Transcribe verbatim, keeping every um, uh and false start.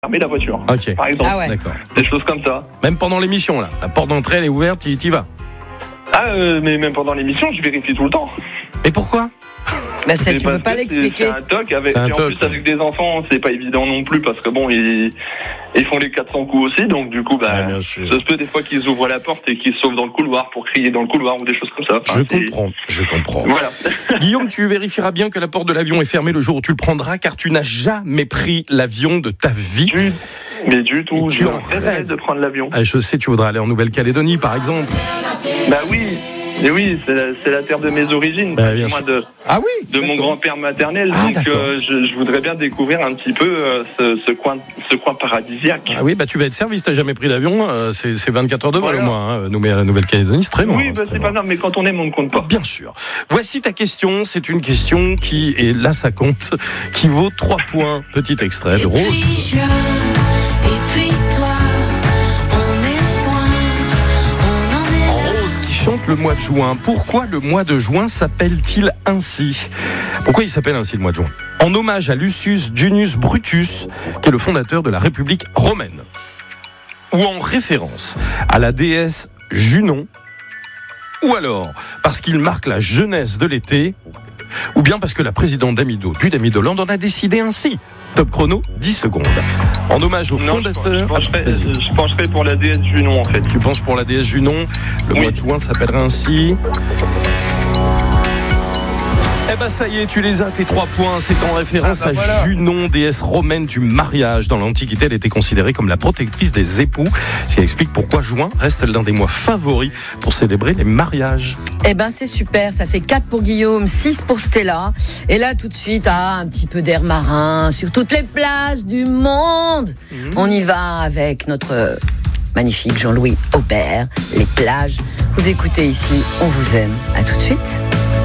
fermer la voiture, Ok. par exemple. Ah ouais. D'accord. Des choses comme ça. Même pendant l'émission, là. La porte d'entrée, elle est ouverte, tu y vas. Ah, euh, mais même pendant l'émission, je vérifie tout le temps. Et pourquoi? Bah, ça, C'est tu parce peux pas que l'expliquer. C'est c'est un toc, avec, C'est un et en toc, plus ouais. avec des enfants, c'est pas évident non plus, parce que bon, ils, ils font les quatre cents coups aussi, donc du coup, bah, Ouais, bien sûr. ça se peut des fois qu'ils ouvrent la porte et qu'ils se sauvent dans le couloir pour crier dans le couloir ou des choses comme ça. Enfin, Je c'est- comprends, je comprends. Voilà. Guillaume, tu vérifieras bien que la porte de l'avion est fermée le jour où tu le prendras, car tu n'as jamais pris l'avion de ta vie. Du- mais du tout, Tu je en rêve rêves. de prendre l'avion. Ah, je sais, tu voudrais aller en Nouvelle-Calédonie, par exemple. Bah oui, et oui, c'est la, c'est la terre de mes origines, Bah, bien moi sûr. de, Ah oui de mon grand-père maternel, Ah, donc d'accord. euh, je, je voudrais bien découvrir un petit peu euh, ce, ce coin, ce coin paradisiaque. Ah oui, bah tu vas être servi si t'as jamais pris l'avion. euh, c'est, c'est vingt-quatre heures de vol Voilà. au moins. Hein. Nous, mais à la Nouvelle-Calédonie, c'est très loin. oui, hein, bah, très c'est loin. pas grave, mais quand on aime, on ne compte pas. Bien sûr. Voici ta question. C'est une question qui, et là ça compte, qui vaut trois points. Petit extrait de Et puis Rose. juin, et puis toi, on est loin, on en est là. Rose qui chante le mois de juin. Pourquoi le mois de juin s'appelle-t-il ainsi? Pourquoi il s'appelle ainsi le mois de juin? En hommage à Lucius Junius Brutus, qui est le fondateur de la République romaine. Ou en référence à la déesse Junon. Ou alors parce qu'il marque la jeunesse de l'été. Ou bien parce que la présidente d'Amido, du Damidoland, en a décidé ainsi. Top chrono, dix secondes. En hommage au Non, je, fondateur. je, pencherais, Vas-y. je pencherais pour la déesse Junon, en fait. Tu penses pour la déesse Junon, le Oui. mois de juin s'appellera ainsi. Eh ben ça y est, tu les as, tes trois points. C'est en référence Ah bah à voilà. Junon, déesse romaine du mariage. Dans l'Antiquité, elle était considérée comme la protectrice des époux. Ce qui explique pourquoi juin reste l'un des mois favoris pour célébrer les mariages. Eh ben c'est super, ça fait quatre pour Guillaume, six pour Stella. Et là tout de suite, ah, un petit peu d'air marin sur toutes les plages du monde. On y va avec notre magnifique Jean-Louis Aubert, les plages. Vous écoutez ici, on vous aime. À tout de suite.